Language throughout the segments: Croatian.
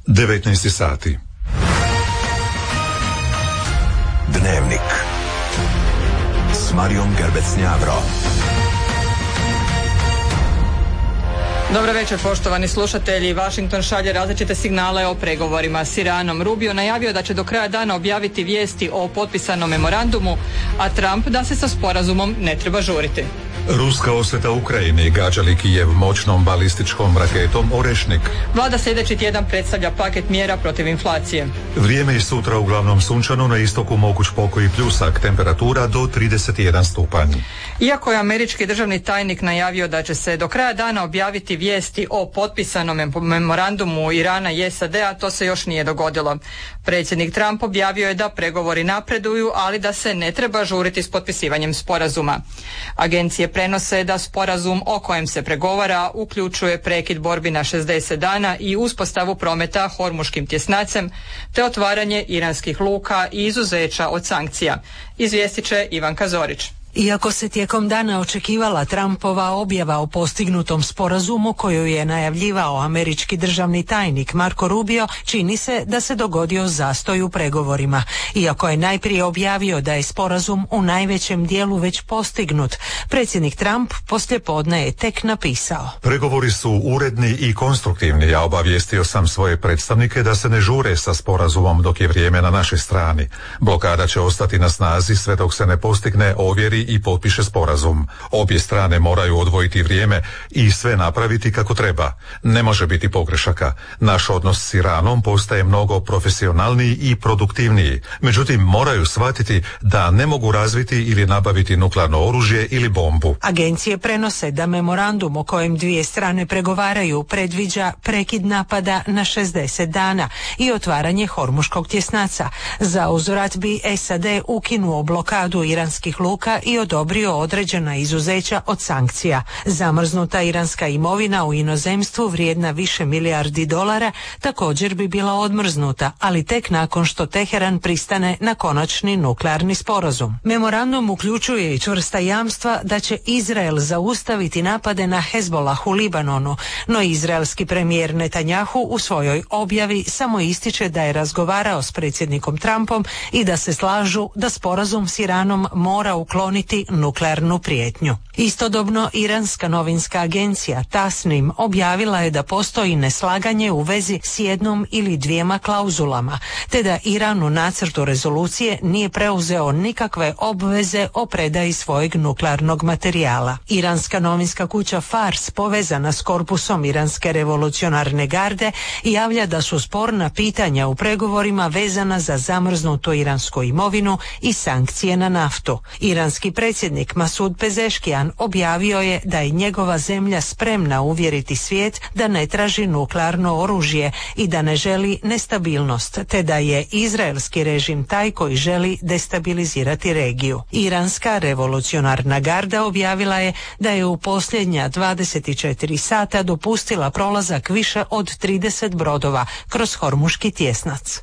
19 sati. Dnevnik s Marijom Gerbec-Njavro. Dobro večer, poštovani slušatelji. Washington šalje različite signale o pregovorima s Iranom. Rubio najavio da će do kraja dana objaviti vijesti o potpisanom memorandumu, a Trump da se sa sporazumom ne treba žuriti. Ruska osveta Ukrajini gađali Kijev moćnom balističkom raketom Orešnik. Vlada sljedeći tjedan predstavlja paket mjera protiv inflacije. Vrijeme je sutra uglavnom sunčano, na istoku moguć pokoj pljusak, temperatura do 31 stupanj. Iako je američki državni tajnik najavio da će se do kraja dana objaviti vijesti o potpisanom memorandumu Irana i SAD-a, to se još nije dogodilo. Predsjednik Trump objavio je da pregovori napreduju, ali da se ne treba žuriti s potpisivanjem sporazuma. Agencije prenose da sporazum o kojem se pregovara uključuje prekid borbi na 60 dana i uspostavu prometa Hormuškim tjesnacem, te otvaranje iranskih luka i izuzeća od sankcija. Izvijestit će Ivanka Zorić. Iako se tijekom dana očekivala Trumpova objava o postignutom sporazumu koju je najavljivao američki državni tajnik Marco Rubio, čini se da se dogodio zastoj u pregovorima. Iako je najprije objavio da je sporazum u najvećem dijelu već postignut, predsjednik Trump poslijepodne je tek napisao: Pregovori su uredni i konstruktivni, a obavijestio sam svoje predstavnike da se ne žure sa sporazumom dok je vrijeme na našoj strani. Blokada će ostati na snazi sve dok se ne postigne ovjeri i potpiše sporazum. Obje strane moraju odvojiti vrijeme i sve napraviti kako treba. Ne može biti pogrešaka. Naš odnos s Iranom postaje mnogo profesionalniji i produktivniji. Međutim, moraju shvatiti da ne mogu razviti ili nabaviti nuklearno oružje ili bombu. Agencije prenose da memorandum o kojem dvije strane pregovaraju predviđa prekid napada na 60 dana i otvaranje Hormuškog tjesnaca. Za uzvrat bi SAD ukinuo blokadu iranskih luka i odobrio određena izuzeća od sankcija. Zamrznuta iranska imovina u inozemstvu vrijedna više milijardi dolara također bi bila odmrznuta, ali tek nakon što Teheran pristane na konačni nuklearni sporazum. Memorandum uključuje i čvrsta jamstva da će Izrael zaustaviti napade na Hezbollah u Libanonu, no izraelski premijer Netanjahu u svojoj objavi samo ističe da je razgovarao s predsjednikom Trumpom i da se slažu da sporazum s Iranom mora ukloniti nuklearnu prijetnju. Istodobno, iranska novinska agencija Tasnim objavila je da postoji neslaganje u vezi s jednom ili dvijema klauzulama, te da Iran u nacrtu rezolucije nije preuzeo nikakve obveze o predaji svojeg nuklearnog materijala. Iranska novinska kuća Fars, povezana s korpusom Iranske revolucionarne garde, javlja da su sporna pitanja u pregovorima vezana za zamrznutu iransku imovinu i sankcije na naftu. Iranski predsjednik Masud Pezeškijan objavio je da je njegova zemlja spremna uvjeriti svijet da ne traži nuklearno oružje i da ne želi nestabilnost, te da je izraelski režim taj koji želi destabilizirati regiju. Iranska revolucionarna garda objavila je da je u posljednja 24 sata dopustila prolazak više od 30 brodova kroz Hormuški tjesnac.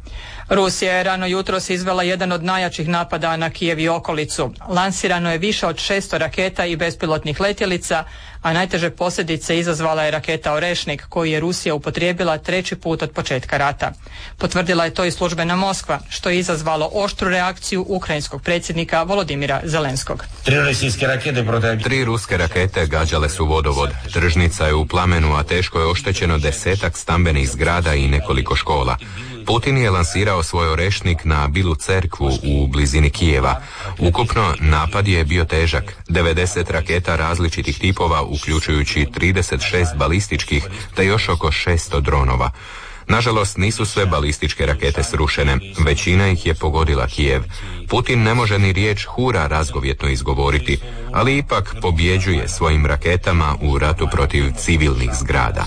Rusija je rano jutros izvela jedan od najjačih napada na Kijev i okolicu. Lansirano je više od 600 raketa i bespilotnih letjelica, a najteže posljedice izazvala je raketa Orešnik, koju je Rusija upotrijebila 3. put od početka rata. Potvrdila je to i službena Moskva, što je izazvalo oštru reakciju ukrajinskog predsjednika Volodimira Zelenskog. 3 ruske rakete gađale su vodovod. Tržnica je u plamenu, a teško je oštećeno 10-ak stambenih zgrada i nekoliko škola. Putin je lansirao svoj Orešnik na Bilu cerkvu u blizini Kijeva. Ukupno napad je bio težak. 90 raketa različitih tipova, uključujući 36 balističkih, te još oko 600 dronova. Nažalost, nisu sve balističke rakete srušene. Većina ih je pogodila Kijev. Putin ne može ni riječ hura razgovjetno izgovoriti, ali ipak pobjeđuje svojim raketama u ratu protiv civilnih zgrada.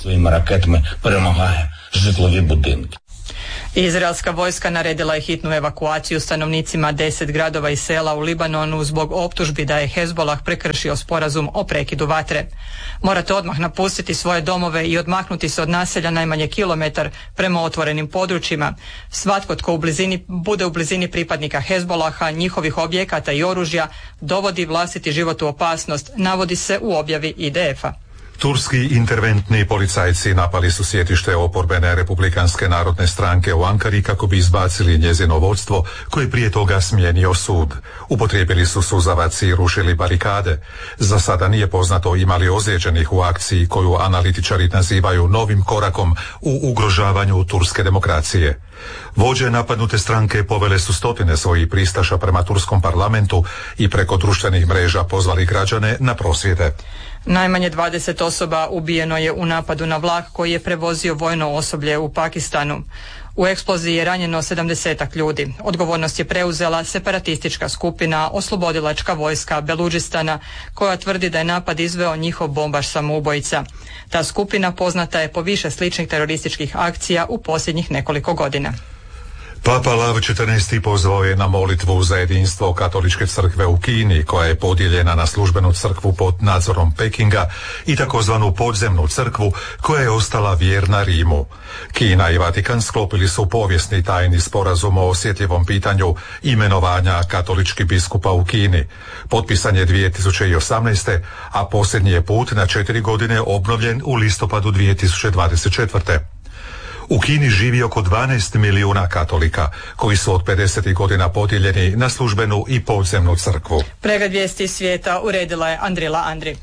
Izraelska vojska naredila je hitnu evakuaciju stanovnicima 10 gradova i sela u Libanonu zbog optužbi da je Hezbollah prekršio sporazum o prekidu vatre. Morate odmah napustiti svoje domove i odmaknuti se od naselja najmanje kilometar prema otvorenim područjima. Svatko tko bude u blizini pripadnika Hezbollaha, njihovih objekata i oružja, dovodi vlastiti život u opasnost, navodi se u objavi IDF-a. Turski interventni policajci napali su sjetište oporbene Republikanske narodne stranke u Ankari kako bi izbacili njezino vodstvo koje prije toga smijenio sud. Upotrijebili su suzavac i rušili barikade. Za sada nije poznato ima li ozlijeđenih u akciji koju analitičari nazivaju novim korakom u ugrožavanju turske demokracije. Vođe napadnute stranke povele su stotine svojih pristaša prema turskom parlamentu i preko društvenih mreža pozvali građane na prosvjede. Najmanje 20 osoba ubijeno je u napadu na vlak koji je prevozio vojno osoblje u Pakistanu. U eksploziji je ranjeno 70 ljudi. Odgovornost je preuzela separatistička skupina Oslobodilačka vojska Beludžistana koja tvrdi da je napad izveo njihov bombaš samoubojica. Ta skupina poznata je po više sličnih terorističkih akcija u posljednjih nekoliko godina. Papa Lav XIV. Pozvao je na molitvu za jedinstvo katoličke crkve u Kini, koja je podijeljena na službenu crkvu pod nadzorom Pekinga i takozvanu podzemnu crkvu koja je ostala vjerna Rimu. Kina i Vatikan sklopili su povijesni tajni sporazum o osjetljivom pitanju imenovanja katoličkih biskupa u Kini. Potpisan je 2018. a posljednji je put na 4 godine obnovljen u listopadu 2024. U Kini živi oko 12 milijuna katolika, koji su od 50. godina podijeljeni na službenu i podzemnu crkvu. Pregled vijesti svijeta uredila je Andrila Andri.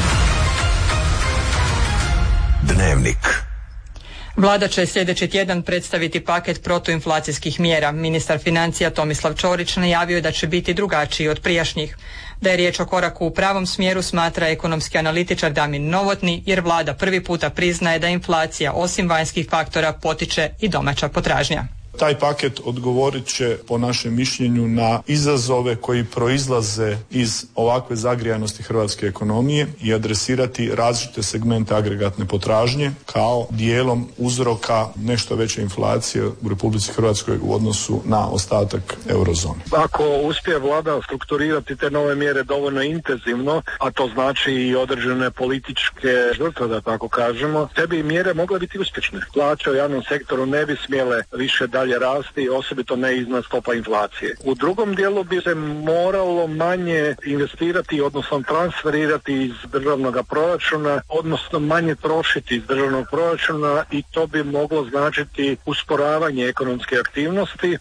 Dnevnik. Vlada će sljedeći tjedan predstaviti paket protuinflacijskih mjera. Ministar financija Tomislav Ćorić najavio je da će biti drugačiji od prijašnjih. Da je riječ o koraku u pravom smjeru smatra ekonomski analitičar Damir Novotny, jer vlada prvi puta priznaje da inflacija osim vanjskih faktora potiče i domaća potražnja. Taj paket odgovorit će po našem mišljenju na izazove koji proizlaze iz ovakve zagrijanosti hrvatske ekonomije i adresirati različite segmente agregatne potražnje kao dijelom uzroka nešto veće inflacije u Republici Hrvatskoj u odnosu na ostatak eurozone. Ako uspije vlada strukturirati te nove mjere dovoljno intenzivno, a to znači i određene političke žrtve, da tako kažemo, te bi mjere mogle biti uspješne. Plaće u javnom sektoru ne bi smjele više dalje rasti, osobito ne iznad stopa inflacije. U drugom dijelu bi se moralo manje investirati, odnosno transferirati iz državnog proračuna, odnosno manje trošiti iz državnog proračuna i to bi moglo značiti usporavanje ekonomske aktivnosti.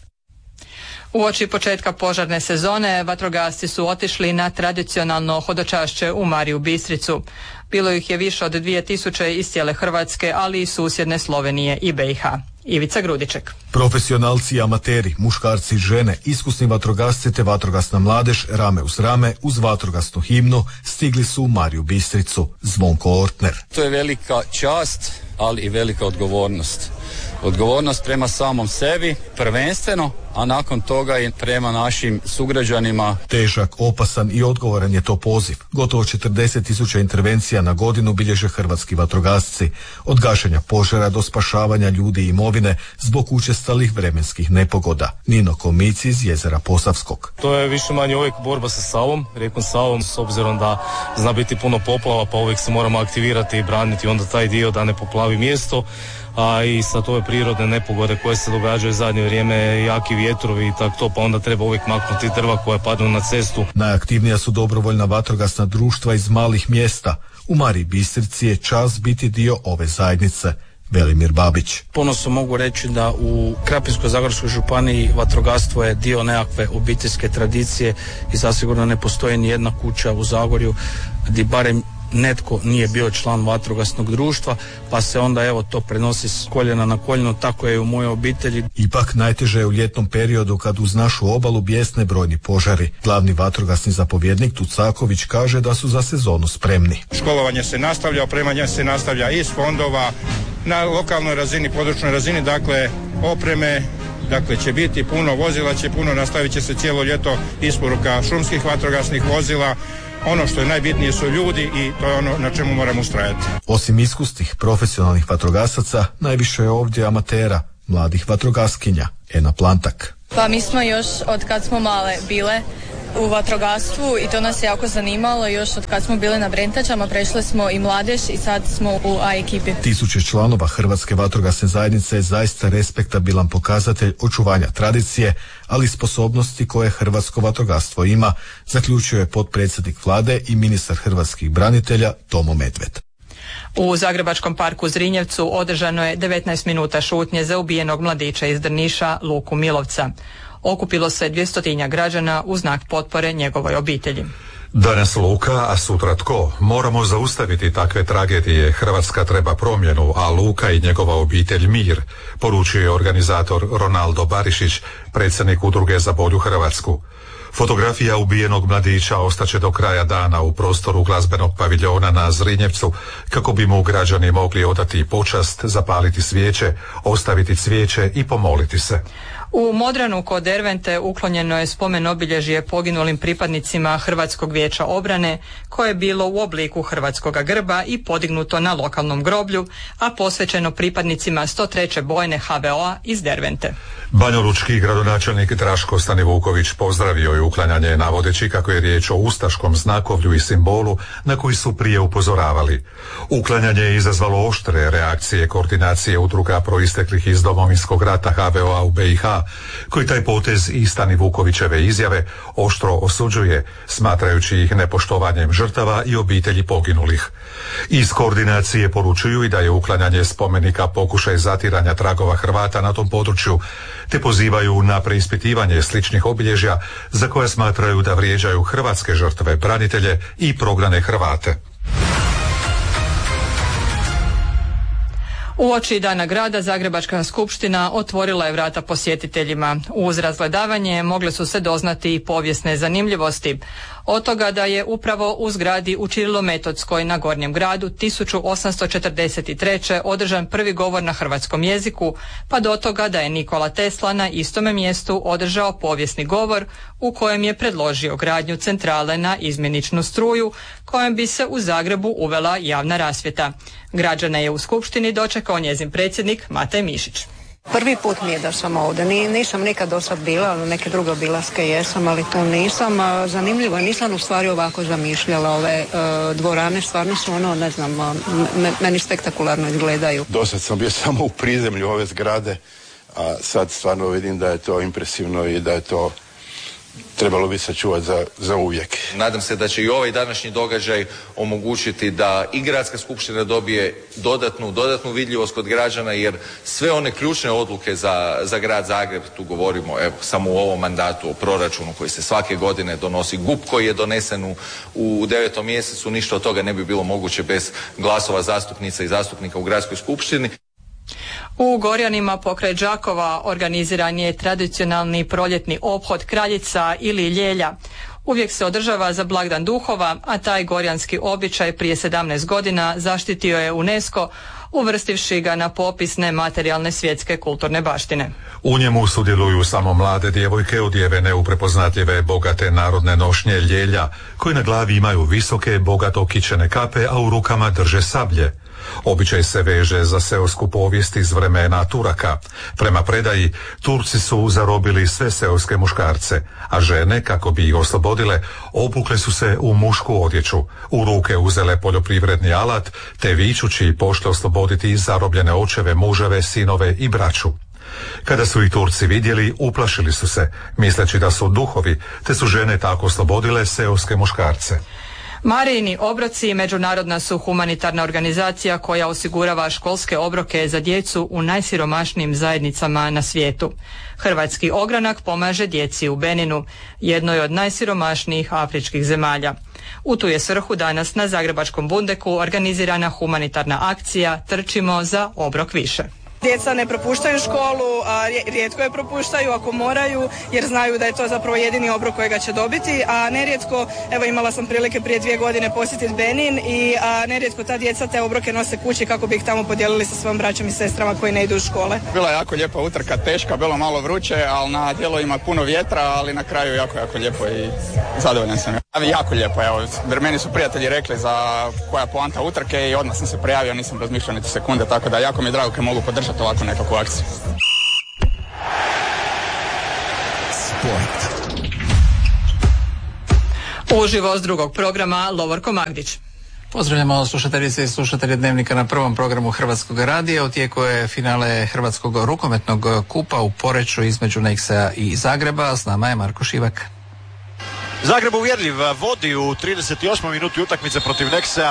Uoči početka požarne sezone vatrogasci su otišli na tradicionalno hodočašće u Mariju Bistricu. Bilo ih je više od 2000 iz cijele Hrvatske, ali i susjedne Slovenije i BiH. Ivica Grudiček. Profesionalci i amateri, muškarci i žene, iskusni vatrogasci te vatrogasna mladež rame uz rame uz vatrogasnu himnu stigli su u Mariju Bistricu. Zvonko Ortner. To je velika čast, ali i velika odgovornost. Odgovornost prema samom sebi, prvenstveno, a nakon toga i prema našim sugrađanima. Težak, opasan i odgovoran je to poziv. Gotovo 40.000 intervencija na godinu bilježe hrvatski vatrogasci. Od gašenja požara do spašavanja ljudi i imovine zbog učestalih vremenskih nepogoda. Nino Komici iz Jezera Posavskog. To je više manje uvijek borba sa Savom, rijekom Savom, s obzirom da zna biti puno poplava, pa uvijek se moramo aktivirati i braniti onda taj dio da ne poplavi mjesto. A i sad ove prirodne nepogode koje se događaju zadnje vrijeme, jaki vjetrovi i tako to, pa onda treba uvijek maknuti drva koja padnu na cestu. Najaktivnija su dobrovoljna vatrogasna društva iz malih mjesta. U Mariji Bistrici je čast biti dio ove zajednice. Velimir Babić. Ponosno mogu reći da u Krapinsko-zagorskoj županiji vatrogastvo je dio nekakve obiteljske tradicije i zasigurno ne postoji ni jedna kuća u Zagorju gdje barem netko nije bio član vatrogasnog društva, pa se onda evo to prenosi s koljena na koljeno, tako je i u mojoj obitelji. Ipak najteže je u ljetnom periodu kad uz našu obalu bijesne brojni požari. Glavni vatrogasni zapovjednik Tucaković kaže da su za sezonu spremni. Školovanje se nastavlja, opremanje se nastavlja iz fondova na lokalnoj razini, područnoj razini, dakle opreme, dakle će biti puno vozila, nastavit će se cijelo ljeto isporuka šumskih vatrogasnih vozila. Ono što je najbitnije su ljudi i to je ono na čemu moramo ustrajati. Osim iskusnih profesionalnih vatrogasaca, najviše je ovdje amatera, mladih vatrogaskinja. Ena Plantak. Pa mi smo još od kad smo male bile u vatrogastvu i to nas je jako zanimalo. Još od kad smo bili na Brentačama prešli smo i mladež i sad smo u A ekipi. 1000 članova Hrvatske vatrogasne zajednice je zaista respektabilan pokazatelj očuvanja tradicije, ali i sposobnosti koje hrvatsko vatrogastvo ima, zaključio je potpredsjednik vlade i ministar hrvatskih branitelja Tomo Medved. U Zagrebačkom parku Zrinjevcu održano je 19 minuta šutnje za ubijenog mladića iz Drniša Luku Milovca. Okupilo se 200 građana u znak potpore njegovoj obitelji. Danas Luka, a sutra tko? Moramo zaustaviti takve tragedije. Hrvatska treba promjenu, a Luka i njegova obitelj mir, poručio je organizator Ronaldo Barišić, predsjednik Udruge za bolju Hrvatsku. Fotografija ubijenog mladića ostaće do kraja dana u prostoru glazbenog paviljona na Zrinjevcu kako bi mu građani mogli odati počast, zapaliti svijeće, ostaviti cvijeće i pomoliti se. U Modranu kod Dervente uklonjeno je spomen obilježje poginulim pripadnicima Hrvatskog vijeća obrane koje je bilo u obliku hrvatskog grba i podignuto na lokalnom groblju, a posvećeno pripadnicima 103. bojne HVO-a iz Dervente. Banjalučki gradonačelnik Draško Stanivuković pozdravio je uklanjanje navodeći kako je riječ o ustaškom znakovlju i simbolu na koji su prije upozoravali. Uklanjanje je izazvalo oštre reakcije koordinacije udruga proisteklih iz Domovinskog rata HVO-a u BiH, koji taj potez i Stanivukovićeve izjave oštro osuđuje, smatrajući ih nepoštovanjem žrtava i obitelji poginulih. Iz koordinacije poručuju i da je uklanjanje spomenika pokušaj zatiranja tragova Hrvata na tom području, te pozivaju na preispitivanje sličnih obilježja za koje smatraju da vrijeđaju hrvatske žrtve, branitelje i prognane Hrvate. Uoči Dana grada Zagrebačka skupština otvorila je vrata posjetiteljima. Uz razgledavanje mogle su se doznati i povijesne zanimljivosti. Od toga da je upravo u zgradi u Čirilometodskoj na Gornjem gradu 1843. održan prvi govor na hrvatskom jeziku, pa do toga da je Nikola Tesla na istome mjestu održao povijesni govor u kojem je predložio gradnju centrale na izmjeničnu struju kojem bi se u Zagrebu uvela javna rasvjeta. Građane je u skupštini dočekao njezin predsjednik Matej Mišić. Prvi put mi je da sam ovdje, nisam nikad do sad bila, ali neke druge obilaske jesam, ali tu nisam. Zanimljivo, nisam u stvari ovako zamišljala ove dvorane, stvarno su ne znam, meni spektakularno izgledaju. Dosad sam bio samo u prizemlju ove zgrade, a sad stvarno vidim da je to impresivno i da je to trebalo bi sačuvati za uvijek. Nadam se da će i ovaj današnji događaj omogućiti da i gradska skupština dobije dodatnu vidljivost kod građana, jer sve one ključne odluke za grad Zagreb, tu govorimo samo u ovom mandatu o proračunu koji se svake godine donosi, GUP koji je donesen u 9. mjesecu, ništa od toga ne bi bilo moguće bez glasova zastupnica i zastupnika u gradskoj skupštini. U Gorjanima pokraj Đakova organiziran je tradicionalni proljetni ophod Kraljica ili Ljelja. Uvijek se održava za blagdan duhova, a taj gorjanski običaj prije 17 godina zaštitio je UNESCO, uvrstivši ga na popis nematerijalne svjetske kulturne baštine. U njemu sudjeluju samo mlade djevojke odjevene u prepoznatljive bogate narodne nošnje Ljelja, koji na glavi imaju visoke, bogato kićene kape, a u rukama drže sablje. Običaj se veže za seosku povijest iz vremena Turaka. Prema predaji, Turci su zarobili sve seoske muškarce, a žene, kako bi ih oslobodile, obukle su se u mušku odjeću, u ruke uzele poljoprivredni alat, te vičući pošle osloboditi zarobljene očeve, muževe, sinove i braću. Kada su ih Turci vidjeli, uplašili su se, misleći da su duhovi, te su žene tako oslobodile seoske muškarce. Marijini obroci međunarodna su humanitarna organizacija koja osigurava školske obroke za djecu u najsiromašnijim zajednicama na svijetu. Hrvatski ogranak pomaže djeci u Beninu, jednoj od najsiromašnijih afričkih zemalja. U tu je svrhu danas na Zagrebačkom Bundeku organizirana humanitarna akcija Trčimo za obrok više. Djeca ne propuštaju školu, a rijetko je propuštaju ako moraju, jer znaju da je to zapravo jedini obrok kojega će dobiti, a nerijetko, evo imala sam prilike prije 2 godine posjetiti Benin i nerijetko ta djeca te obroke nose kući kako bi ih tamo podijelili sa svojom braćom i sestrama koji ne idu u škole. Bila je jako lijepa utrka, teška, bilo malo vruće, ali na dijelovima puno vjetra, ali na kraju jako lijepo i zadovoljan sam. Jako lijepo, evo, jer meni su prijatelji rekli za koja je poanta utrke i odmah sam se prijavio, nisam razmišljao niti sekunde, tako da jako mi je drago kad mogu podržati ovako nekakvu akciju. Sport. Uživo s drugog programa Lovorko Magdić. Pozdravljamo slušateljice i slušatelje Dnevnika na prvom programu Hrvatskog radija. U tijeku je finale Hrvatskog rukometnog kupa u Poreču između Nexa i Zagreba. S nama je Marko Šivak. Zagreb uvjerljiv, vodi u 38. minuti utakmice protiv Nexea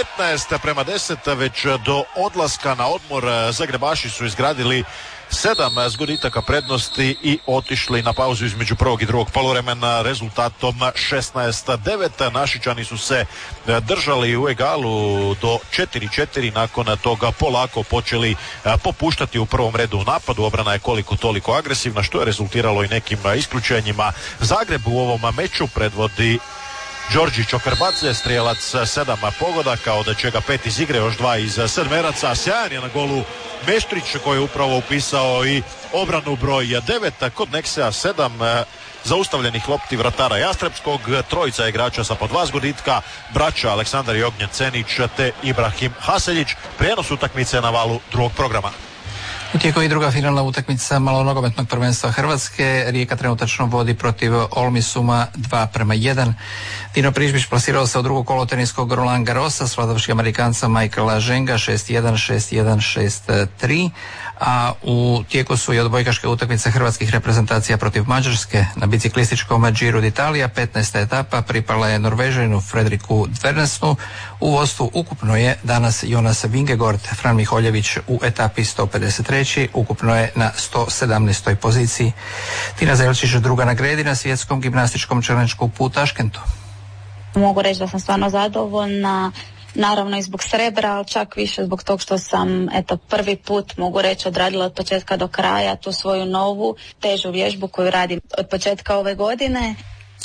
19:10, već do odlaska na odmor Zagrebaši su izgradili 7 zgoditaka prednosti i otišli na pauzu između prvog i drugog poluvremena rezultatom 16:9. Našičani su se držali u egalu do 4:4, nakon toga polako počeli popuštati u prvom redu u napadu. Obrana je koliko toliko agresivna, što je rezultiralo i nekim isključenjima. Zagreb u ovom meču predvodi Đorđi Čokrbace, strijelac 7 pogodaka, od čega 5 iz igre, još 2 iz sedmeraca. Sjajan je na golu Meštrić koji je upravo upisao i obranu broj 9. Kod Nexea 7 zaustavljenih lopti vratara Jastrebskog, trojica igrača sa po 2 zgoditka, braća Aleksandar i Ognjen Cenić te Ibrahim Haseljić. Prijenos utakmice na valu drugog programa. U tijeku i druga finalna utakmica malonogometnog prvenstva Hrvatske. Rijeka trenutačno vodi protiv Olmisuma 2:1. Dino Prižbić plasirao se u drugo kolo teniskog Roland Garrosa s vladavškim Amerikanca Michaela Ženga 6:1, 6:1, 6:3. A u tijeku su i odbojkaške utakmice hrvatskih reprezentacija protiv Mađarske. Na biciklističkom Giro d'Italia 15. etapa pripala je Norvežaninu Fredriku Dvernesnu. U vodstvu ukupno je danas Jonas Vingegaard. Fran Miholjević u etapi 153. ukupno je na 117. poziciji. Tina Zelčić druga na gredi na svjetskom gimnastičkom čelničku u Taškentu. Mogu reći da sam stvarno zadovoljna, naravno i zbog srebra, ali čak više zbog tog što sam prvi put, mogu reći, odradila od početka do kraja tu svoju novu težu vježbu koju radim od početka ove godine.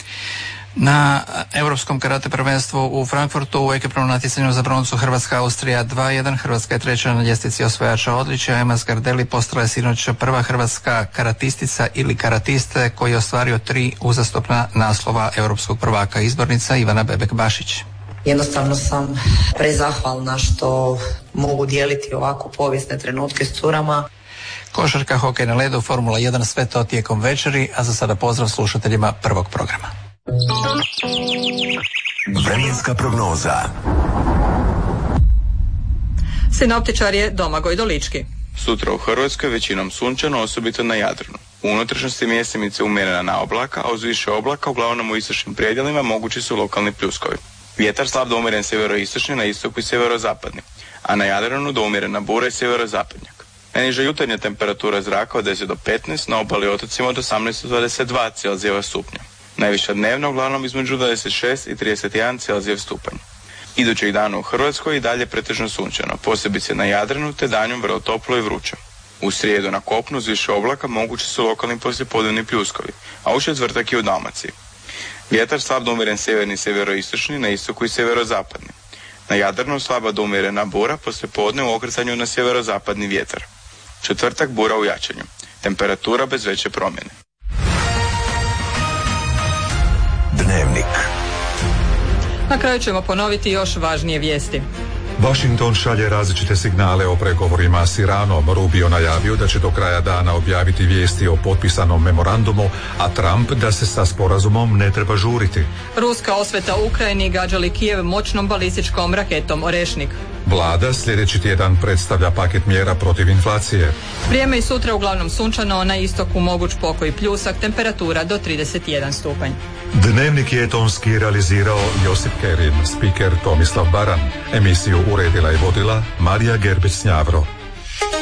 Na Europskom karate prvenstvu u Frankfurtu u ekipnom natjecanju za broncu Hrvatska-Austrija 2:1. Hrvatska je treća na ljestvici osvajača odličja. Ema Zgardelli postala je sinoć prva hrvatska karatistica ili karatiste koji je ostvario 3 uzastopna naslova europskog prvaka. Izbornica Ivana Bebek-Bašić. Jednostavno sam prezahvalna što mogu dijeliti ovako povijesne trenutke s curama. Košarka, hokej na ledu, Formula 1, sve to tijekom večeri, a za sada pozdrav slušateljima prvog programa. Vremenska prognoza. Sinoptičar je Domagoj Dolički. Sutra u Hrvatskoj većinom sunčano, osobito na Jadranu. U unutrašnjosti mjesemice umjerena na oblaka, a uz više oblaka uglavnom u istočnim predjelima mogući su lokalni pljuskovi. Vjetar slab do umjeren sjeveroistočni, na istoku i sjeverozapadni, a na Jadranu do umjerena bura i sjeverozapadnjak. Najniža jutarnja temperatura zraka od 10 do 15, na obali otocima od 18 do 22 Celzijeva stupnja. Najviša dnevna uglavnom između 26 i 31 Celzijev stupanj. Idućeg dana u Hrvatskoj i dalje pretežno sunčano, posebice na Jadranu, te danjom vrlo toplo i vruće. U srijedu na kopnu uz više oblaka mogući su lokalni poslijepodnevni pljuskovi, a u četvrtak i u Dalmaciji. Vjetar slab do umjeren sjeverni i sjeveroistočni, na istoku i sjeverozapadni. Na Jadranu slaba do umjerena bura, poslijepodne u okretanju na sjeverozapadni vjetar. Četvrtak bura u jačanju. Temperatura bez veće promjene. Dnevnik. Na kraju ćemo ponoviti još važnije vijesti. Washington šalje različite signale o pregovorima s Iranom. Rubio najavio da će do kraja dana objaviti vijesti o potpisanom memorandumu, a Trump da se sa sporazumom ne treba žuriti. Ruska osveta Ukrajini gađali Kijev moćnom balističkom raketom Orešnik. Vlada sljedeći tjedan predstavlja paket mjera protiv inflacije. Vrijeme i sutra uglavnom sunčano, na istoku moguć pokoj pljusak, temperatura do 31 stupanj. Dnevnik je tonski realizirao Josip Kerin, spiker Tomislav Baran. Emisiju uredila i vodila Marija Gerbić-Snjavro.